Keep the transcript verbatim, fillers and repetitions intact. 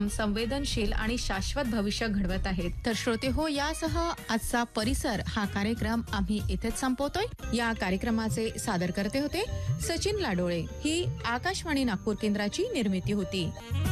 संवेदनशील आणि शाश्वत भविष्य घडवत आहेत. तर श्रोते हो, यासह आजचा परिसर हा कार्यक्रम आम्ही इथेच संपवतोय. या कार्यक्रमाचे सादर करते होते सचिन लाडोळे. ही आकाशवाणी नागपूर केंद्राची निर्मिती होती.